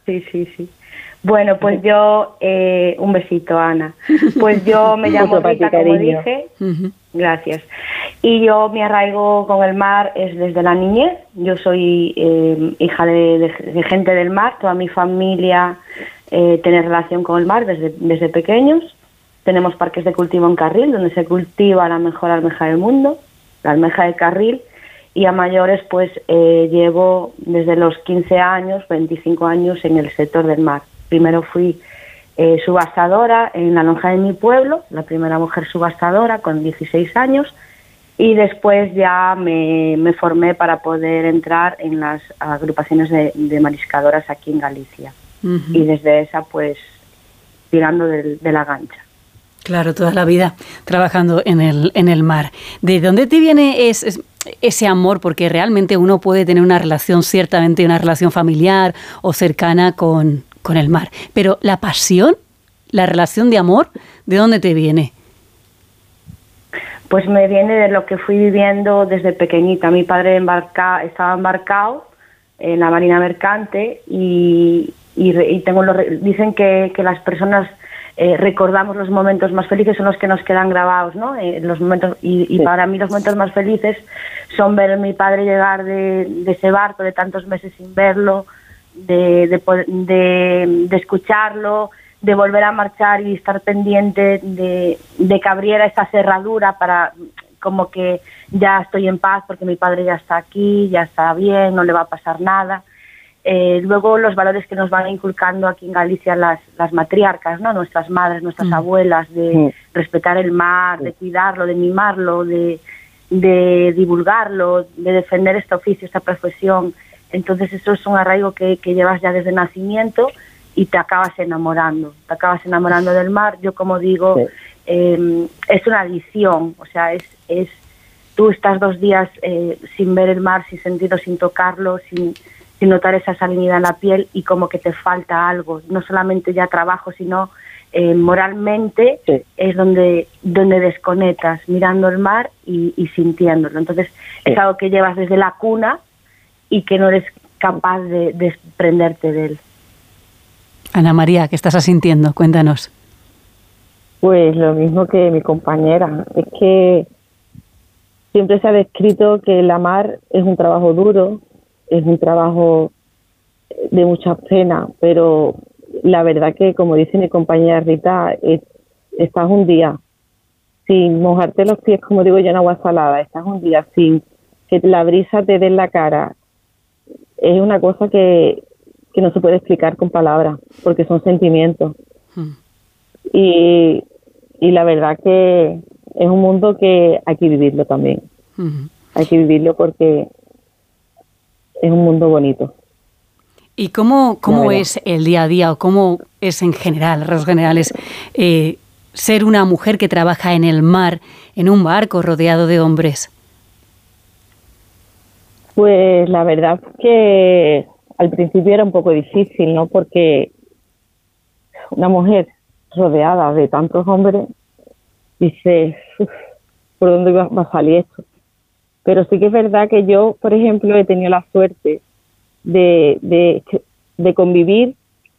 Sí, sí, sí. Bueno, pues yo, un besito, Ana. Pues yo me llamo Otro para ti, Rita, como cariño. dije. Gracias. Y yo, mi arraigo con el mar es desde la niñez. Yo soy hija de gente del mar. Toda mi familia tiene relación con el mar desde pequeños. Tenemos parques de cultivo en Carril, donde se cultiva la mejor almeja del mundo, la almeja de Carril. Y a mayores, pues llevo desde los 15 años, 25 años en el sector del mar. Primero fui subastadora en la lonja de mi pueblo, la primera mujer subastadora con 16 años, y después ya me formé para poder entrar en las agrupaciones de mariscadoras aquí en Galicia. Y desde esa, pues, tirando de la gancha. Claro, toda la vida trabajando en el mar. ¿De dónde te viene ese amor? Porque realmente uno puede tener una relación, ciertamente una relación familiar o cercana con el mar. Pero la pasión, la relación de amor, ¿de dónde te viene? Pues me viene de lo que fui viviendo desde pequeñita. Mi padre estaba embarcado en la marina mercante y dicen que las personas recordamos los momentos más felices, son los que nos quedan grabados, ¿no? Los momentos y para mí los momentos más felices son ver a mi padre llegar de ese barco de tantos meses sin verlo, de escucharlo, de volver a marchar y estar pendiente de que abriera esa cerradura para como que ya estoy en paz porque mi padre ya está aquí, ya está bien, no le va a pasar nada. Luego los valores que nos van inculcando aquí en Galicia las matriarcas, ¿no? Nuestras madres, nuestras abuelas, de respetar el mar, de cuidarlo, de mimarlo, de divulgarlo, de defender este oficio, esta profesión. Entonces eso es un arraigo que llevas ya desde nacimiento y te acabas enamorando del mar. Yo, como digo, es una adicción, o sea, es tú estás 2 días sin ver el mar, sin sentirlo, sin tocarlo, sin notar esa salinidad en la piel y como que te falta algo, no solamente ya trabajo, sino moralmente es donde desconectas, mirando el mar y sintiéndolo. Entonces es algo que llevas desde la cuna y que no eres capaz de desprenderte de él. Ana María, ¿qué estás sintiendo? Cuéntanos. Pues lo mismo que mi compañera, es que siempre se ha descrito que la mar es un trabajo duro, es un trabajo de mucha pena, pero la verdad que, como dice mi compañera Rita, estás un día sin mojarte los pies, como digo yo, en agua salada, estás un día sin que la brisa te dé en la cara. Es una cosa que no se puede explicar con palabras, porque son sentimientos. Y la verdad que es un mundo que hay que vivirlo también. Hay que vivirlo porque es un mundo bonito. ¿Y cómo es el día a día o cómo es en general, rasgos generales, ser una mujer que trabaja en el mar, en un barco rodeado de hombres? Pues la verdad es que al principio era un poco difícil, ¿no? Porque una mujer rodeada de tantos hombres, dice, ¿por dónde va a salir esto? Pero sí que es verdad que yo, por ejemplo, he tenido la suerte de convivir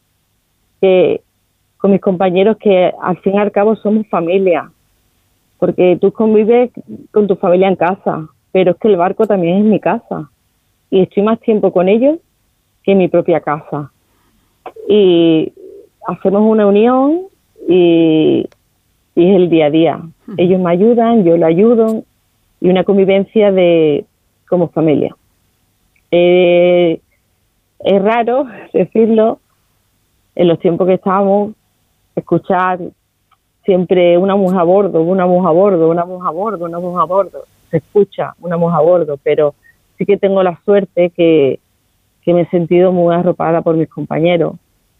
con mis compañeros que al fin y al cabo somos familia, porque tú convives con tu familia en casa, pero es que el barco también es mi casa y estoy más tiempo con ellos que en mi propia casa. Y hacemos una unión y es el día a día. Ellos me ayudan, yo lo ayudo y una convivencia como familia. Es raro decirlo, en los tiempos que estamos, escuchar siempre una mujer a bordo, una mujer a bordo, una mujer a bordo, una mujer a bordo. Se escucha una mujer a bordo, pero sí que tengo la suerte que me he sentido muy arropada por mis compañeros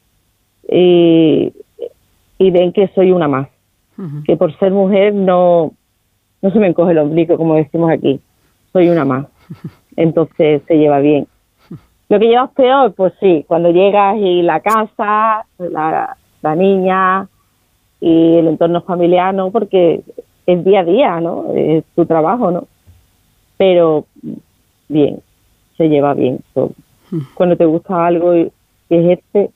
y ven que soy una más, que por ser mujer no se me encoge el ombligo, como decimos aquí, soy una más, entonces se lleva bien. Lo que llevas peor, pues sí, cuando llegas y la casa, la niña y el entorno familiar, ¿no? Porque es día a día, ¿no? Es tu trabajo, ¿no? Pero bien, se lleva bien todo. Cuando te gusta algo y ejerces,